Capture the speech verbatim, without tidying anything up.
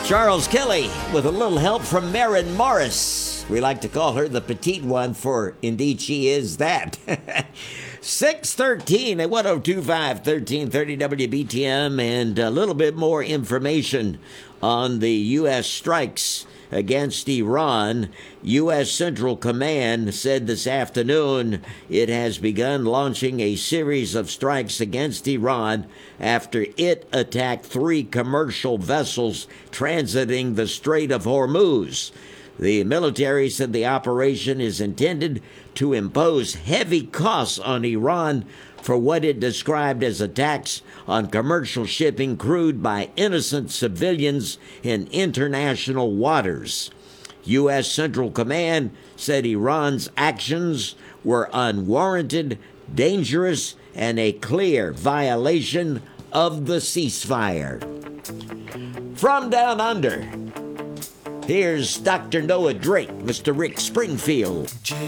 Charles Kelly with a little help from Maren Morris. We like to call her the petite one, for indeed she is that. six thirteen at one oh two point five, thirteen thirty W B T M, and a little bit more information on the U S strikes against Iran. U S Central Command said this afternoon it has begun launching a series of strikes against Iran after it attacked three commercial vessels transiting the Strait of Hormuz. The military said the operation is intended to impose heavy costs on Iran for what it described as attacks on commercial shipping crewed by innocent civilians in international waters. U S Central Command said Iran's actions were unwarranted, dangerous, and a clear violation of the ceasefire. From down under, here's Doctor Noah Drake, Mister Rick Springfield.